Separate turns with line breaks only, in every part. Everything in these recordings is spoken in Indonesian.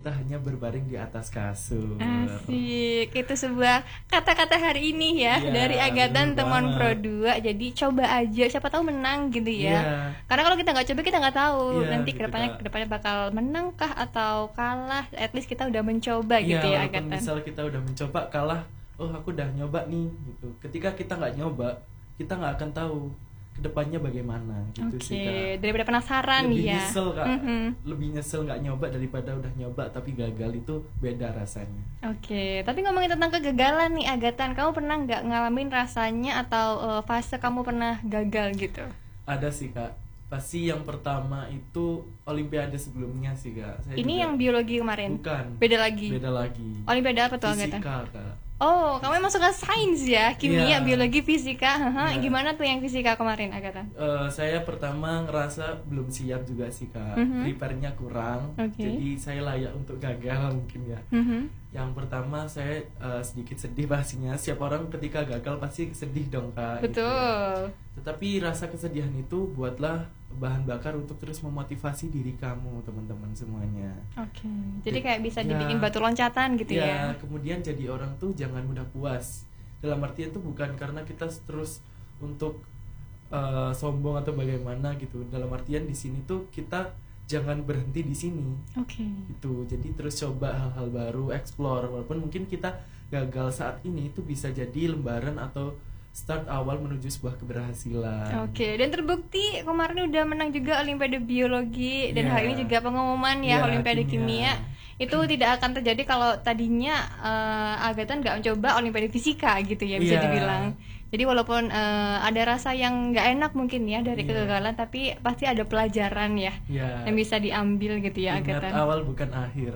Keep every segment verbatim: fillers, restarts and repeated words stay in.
kita hanya berbaring di atas kasur.
Asik, itu sebuah kata-kata hari ini ya,
ya
dari Agatan teman Pro
banget.
dua. Jadi coba aja, siapa tahu menang gitu ya.
Ya.
Karena kalau kita nggak coba kita nggak tahu
Ya,
nanti
gitu,
kedepannya
Kak.
kedepannya bakal menang kah atau kalah. At least kita udah mencoba gitu ya,
Walaupun
Agatan.
misal kita udah mencoba kalah, oh aku udah nyoba nih gitu. Ketika kita nggak nyoba, kita nggak akan tahu kedepannya bagaimana gitu
Oke,
sih Kak.
daripada penasaran
Lebih
ya.
nyesel Kak,
Mhm.
lebih nyesel nggak nyoba daripada udah nyoba tapi gagal, itu beda rasanya.
Oke, tapi ngomongin tentang kegagalan nih Agatan, kamu pernah nggak ngalamin rasanya atau uh, fase kamu pernah gagal gitu?
Ada sih Kak, pasti yang pertama itu Olimpiade sebelumnya sih Kak. Saya
Ini
juga-
yang biologi kemarin?
Bukan.
Beda lagi?
Beda lagi.
Olimpiade apa tuh Agatan?
Fisika Kak.
Oh, kamu emang suka sains ya? Kimia,
Iya.
biologi, fisika. Haha,
Iya.
gimana tuh yang fisika kemarin, Agatan?
Eh, saya pertama ngerasa belum siap juga sih Kak.
Mhm.
Prepare-nya kurang.
Oke.
Jadi saya layak untuk gagal mungkin ya.
Mhm.
Yang pertama saya eh, sedikit sedih pastinya. Setiap orang ketika gagal pasti sedih dong Kak. gitu ya.
Betul.
Tetapi rasa kesedihan itu buatlah bahan bakar untuk terus memotivasi diri kamu teman-teman semuanya.
Oke. Jadi kayak bisa
Ya.
dibikin batu loncatan gitu ya.
Kemudian jadi orang tuh jangan mudah puas. Dalam artian itu bukan karena kita terus untuk uh, sombong atau bagaimana gitu. Dalam artian di sini tuh kita jangan berhenti di sini.
Oke.
Gitu. Jadi terus coba hal-hal baru, explore. Walaupun mungkin kita gagal saat ini itu bisa jadi lembaran atau start awal menuju sebuah keberhasilan.
Oke, dan terbukti kemarin udah menang juga Olimpiade Biologi dan
Iya.
hari ini juga pengumuman ya
Iya,
Olimpiade Kimia.
kimia.
Itu tidak akan terjadi kalau tadinya uh, Agatan nggak mencoba Olimpiade Fisika gitu ya, bisa
Iya.
dibilang. Jadi walaupun uh, ada rasa yang nggak enak mungkin ya dari
Iya.
kegagalan, tapi pasti ada pelajaran ya
Ya.
yang bisa diambil gitu ya,
Ingat
Agatan.
awal bukan akhir.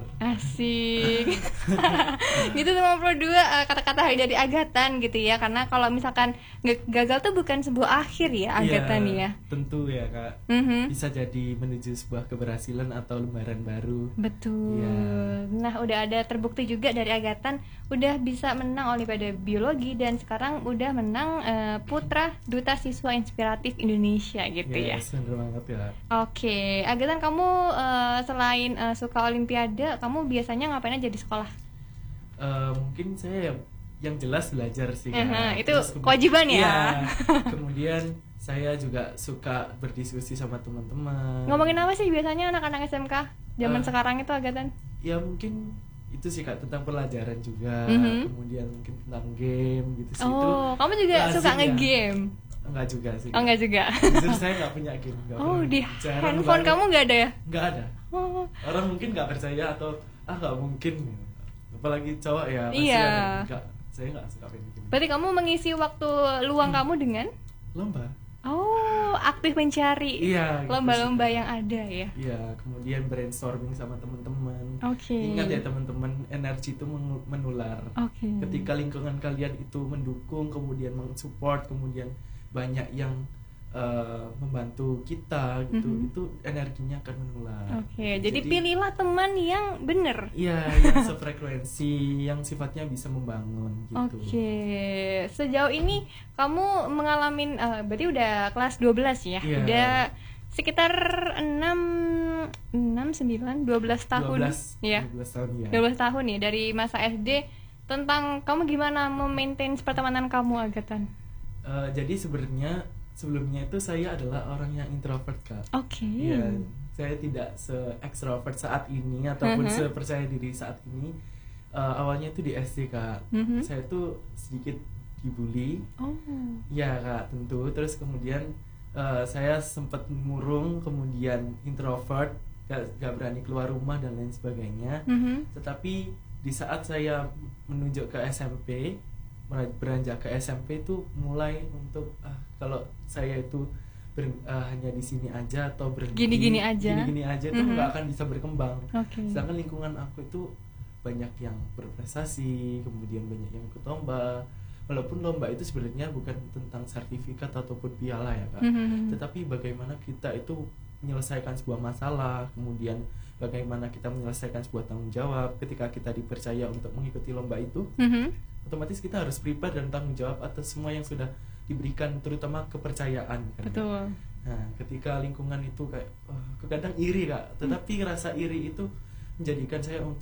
Asik. Gitu teman Pro dua, uh, kata-kata hari dari Agatan gitu ya. Karena kalau misalkan g- gagal tuh bukan sebuah akhir ya, Agatan
Iya,
ya.
tentu ya Kak.
Mhm.
Bisa jadi menuju sebuah keberhasilan atau lembaran baru.
Betul.
Iya.
Nah, udah ada terbukti juga dari Agatan udah bisa menang Olimpiade Biologi dan sekarang udah menang uh, Putra Duta Siswa Inspiratif Indonesia gitu ya.
Yes, bener banget ya.
Oke, Agatan kamu uh, selain uh, suka Olimpiade, kamu biasanya ngapain aja di sekolah?
Eh, mungkin saya yang, yang jelas belajar sih Kak.
Aha, itu
Terus kemu-
kewajiban ya?
Iya. Kemudian saya juga suka berdiskusi sama teman-teman.
Ngomongin apa sih biasanya anak-anak S M K zaman
Eh.
sekarang itu, Agatan?
Ya mungkin itu sih Kak, tentang pelajaran juga.
Mhm.
Kemudian mungkin tentang game gitu sih. Itu
Oh, kamu juga
lazim
suka
ya.
nge-game?
Enggak juga sih.
Oh, enggak juga.
Jujur saya nggak punya game. Nggak
Oh,
pernah.
di
Jarang
handphone
banget.
kamu nggak ada ya?
Nggak ada.
Oh.
Orang mungkin nggak percaya atau ah nggak mungkin. Apalagi cowok ya pasti
Iya.
ada. Nggak, saya nggak suka main game.
Berarti kamu mengisi waktu luang
Hmm.
kamu dengan
Lomba.
oh, aktif mencari
Iya, gitu
lomba-lomba
sih, Kak.
yang ada ya.
Iya, kemudian brainstorming sama teman-teman.
Oke.
Ingat ya teman-teman, energi itu mengu- menular.
Oke.
Ketika lingkungan kalian itu mendukung, kemudian mensupport, kemudian banyak yang eh, membantu kita gitu,
Mhm.
itu energinya akan menular.
Oke, jadi, pilihlah teman yang bener.
Iya, yang sefrekuensi, yang sifatnya bisa membangun gitu.
Oke, sejauh ini kamu mengalami, eh, berarti udah kelas dua belas ya?
Iya.
Udah sekitar enam, enam, sembilan, dua belas tahun.
dua belas,
Ya,
dua belas tahun ya.
dua belas tahun nih dari masa S D. Tentang kamu gimana memaintain pertemanan kamu, Agatan?
Eh, jadi sebenarnya sebelumnya itu saya adalah orang yang introvert Kak.
Oke.
Iya, saya tidak se-extrovert saat ini ataupun
Mhm.
sepercaya diri saat ini. Eh, awalnya itu di S D Kak.
Mhm.
Saya tuh sedikit dibully.
Oh.
Ya Kak, tentu. Terus kemudian eh, saya sempat murung, kemudian introvert, gak, gak berani keluar rumah dan lain sebagainya.
Mhm.
Tetapi di saat saya menuju ke S M P, beranjak ke S M P itu mulai untuk ah kalau saya itu ber, ah, hanya di sini aja atau berhenti
Gini-gini aja.
gini-gini aja itu
Mhm.
nggak akan bisa berkembang.
Oke.
Sedangkan lingkungan aku itu banyak yang berprestasi, kemudian banyak yang ikut lomba. Walaupun lomba itu sebenarnya bukan tentang sertifikat ataupun piala ya Kak,
Mhm.
tetapi bagaimana kita itu menyelesaikan sebuah masalah, kemudian bagaimana kita menyelesaikan sebuah tanggung jawab ketika kita dipercaya untuk mengikuti lomba itu.
Mhm.
Otomatis kita harus prepare dan tanggung jawab atas semua yang sudah diberikan, terutama kepercayaan kan.
Betul.
Nah, ketika lingkungan itu kayak oh, kadang iri Kak, tetapi rasa iri itu menjadikan saya untuk